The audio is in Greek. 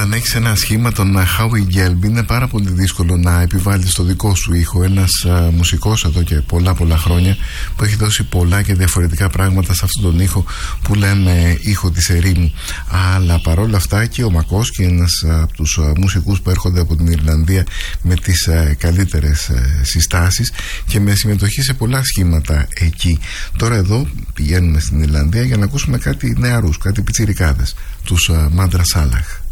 Όταν έχεις ένα σχήμα των Howie Gelb, είναι πάρα πολύ δύσκολο να επιβάλλεις το δικό σου ήχο. Ένας μουσικός εδώ και πολλά χρόνια που έχει δώσει πολλά και διαφορετικά πράγματα σε αυτόν τον ήχο που λέμε ήχο της ερήμου. Αλλά παρόλα αυτά και ο Μακόσκι, ένας από τους μουσικούς που έρχονται από την Ιρλανδία με τις καλύτερες συστάσεις και με συμμετοχή σε πολλά σχήματα εκεί. Τώρα εδώ πηγαίνουμε στην Ιρλανδία για να ακούσουμε κάτι νεαρούς, κάτι πιτσιρικάδες, τους Μάντρα Σάλαχ.